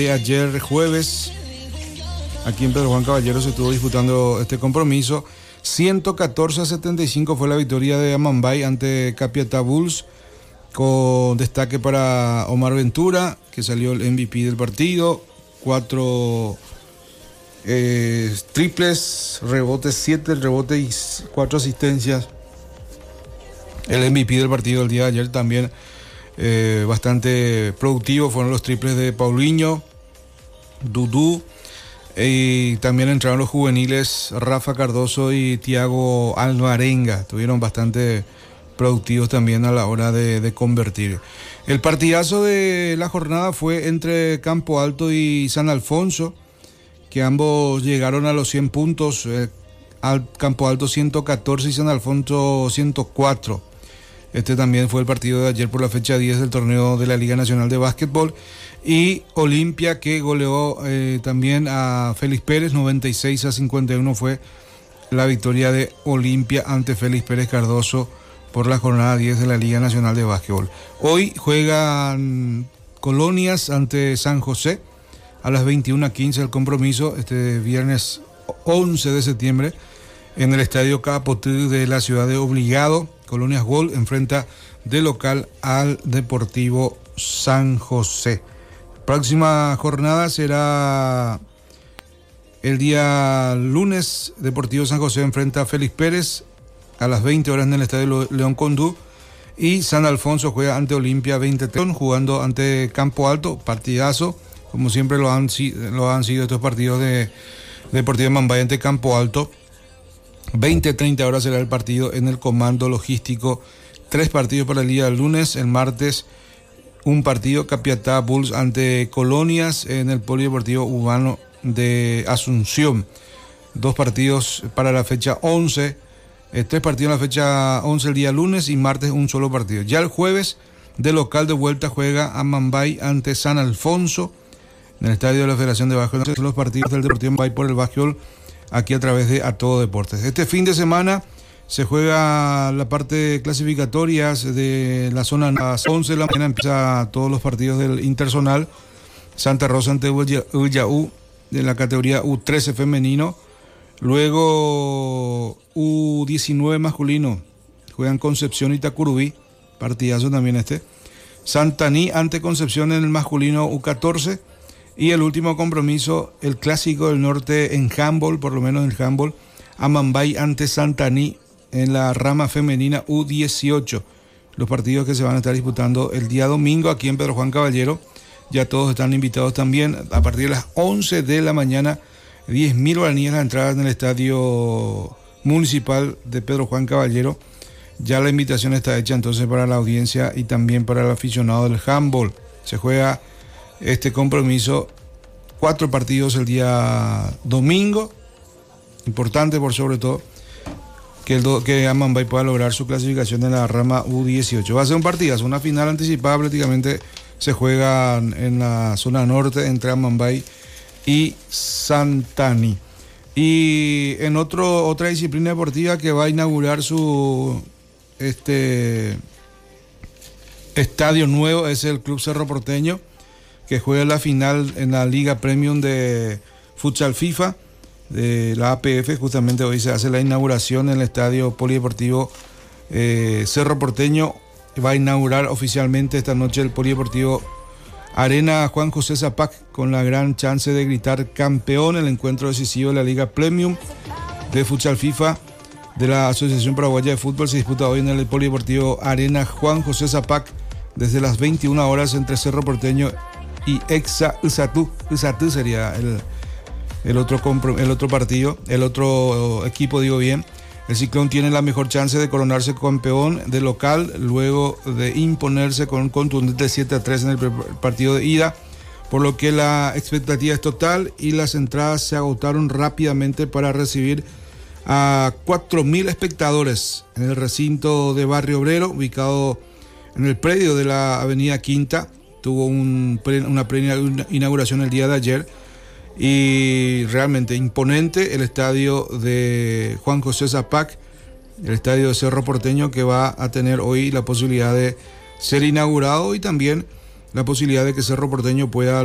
Ayer jueves, aquí en Pedro Juan Caballero se estuvo disputando este compromiso. 114-75 fue la victoria de Amambay ante Capiatá Bulls, con destaque para Omar Ventura, que salió el MVP del partido. 4 triples, rebotes, 7 rebotes y 4 asistencias. El MVP del partido el día de ayer también bastante productivo fueron los triples de Paulinho, Dudú, y también entraron los juveniles Rafa Cardoso y Tiago Alvarenga. Estuvieron bastante productivos también a la hora de convertir. El partidazo de la jornada fue entre Campo Alto y San Alfonso, que ambos llegaron a los 100 puntos. Al Campo Alto 114 y San Alfonso 104. Este también fue el partido de ayer por la fecha 10 del torneo de la Liga Nacional de Básquetbol. Y Olimpia, que goleó también a Félix Pérez, 96-51 fue la victoria de Olimpia ante Félix Pérez Cardoso por la jornada 10 de la Liga Nacional de Básquetbol. Hoy juegan Colonias ante San José a las 21:15 el compromiso, este viernes 11 de septiembre, en el Estadio Capotí de la ciudad de Obligado. Colonias Gold enfrenta de local al Deportivo San José. Próxima jornada será el día lunes. Deportivo San José enfrenta a Félix Pérez a las 20 horas en el Estadio León Condú. Y San Alfonso juega ante Olimpia 23, jugando ante Campo Alto. Partidazo, como siempre lo han sido estos partidos de Deportivo Amambay ante Campo Alto. 20-30 horas será el partido en el Comando Logístico. 3 partidos para el día lunes. El martes, un partido Capiatá Bulls ante Colonias en el Polideportivo Urbano de Asunción. 2 partidos para la fecha 11. 3 partidos en la fecha 11 el día lunes y martes un solo partido. Ya el jueves, de local de vuelta, juega Amambay ante San Alfonso en el estadio de la Federación de Básquetbol. Los partidos del Deportivo Amambay por el básquetbol aquí a través de A Todo Deportes. Este fin de semana se juega la parte de clasificatorias de la zona. A las 11 de la mañana empieza todos los partidos del interzonal. Santa Rosa ante Ullaú de la categoría U13 femenino. Luego U19 masculino. Juegan Concepción y Tacurubí. Partidazo también este. Santaní ante Concepción en el masculino U14. Y el último compromiso, el clásico del norte en handball, por lo menos en handball, Amambay ante Santaní en la rama femenina U18. Los partidos que se van a estar disputando el día domingo aquí en Pedro Juan Caballero. Ya todos están invitados también a partir de las 11 de la mañana. 10.000 guaraníes la entrada en el estadio municipal de Pedro Juan Caballero. Ya la invitación está hecha entonces para la audiencia y también para el aficionado del handball. Se juega este compromiso, 4 partidos el día domingo. Importante por sobre todo que Amambay pueda lograr su clasificación en la rama U18. Va a ser un partidazo, una final anticipada. Prácticamente se juega en la zona norte entre Amambay y Santaní. Y en otra disciplina deportiva que va a inaugurar su estadio nuevo es el Club Cerro Porteño, que juega la final en la Liga Premium de Futsal FIFA de la APF. Justamente hoy se hace la inauguración en el Estadio Polideportivo Cerro Porteño. Va a inaugurar oficialmente esta noche el Polideportivo Arena Juan José Zapac, con la gran chance de gritar campeón. El encuentro decisivo de la Liga Premium de Futsal FIFA de la Asociación Paraguaya de Fútbol se disputa hoy en el Polideportivo Arena Juan José Zapac desde las 21 horas entre Cerro Porteño y Exa Usatú. Usatú sería el otro partido, el otro equipo, digo bien. El Ciclón tiene la mejor chance de coronarse campeón de local luego de imponerse con un contundente 7-3 en el partido de ida, por lo que la expectativa es total y las entradas se agotaron rápidamente para recibir a 4.000 espectadores en el recinto de Barrio Obrero, ubicado en el predio de la Avenida Quinta. Tuvo una inauguración el día de ayer y realmente imponente el estadio de Juan José Zapac, el estadio de Cerro Porteño, que va a tener hoy la posibilidad de ser inaugurado y también la posibilidad de que Cerro Porteño pueda